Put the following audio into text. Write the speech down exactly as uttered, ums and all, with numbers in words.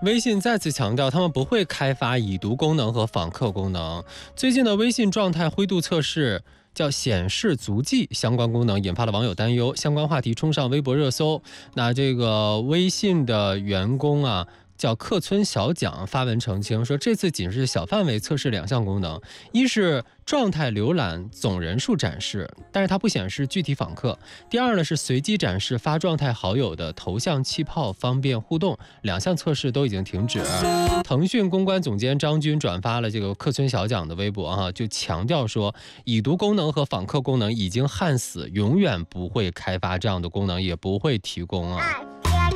微信再次强调，他们不会开发已读功能和访客功能。最近的微信状态灰度测试叫显示足迹相关功能引发了网友担忧，相关话题冲上微博热搜。那这个微信的员工啊，叫客村小蒋发文澄清说，这次仅是小范围测试两项功能，一是状态浏览总人数展示，但是它不显示具体访客；第二呢是随机展示发状态好友的头像气泡，方便互动。两项测试都已经停止。腾讯公关总监张军转发了这个客村小蒋的微博哈、啊，就强调说，已读功能和访客功能已经焊死，永远不会开发这样的功能，也不会提供啊。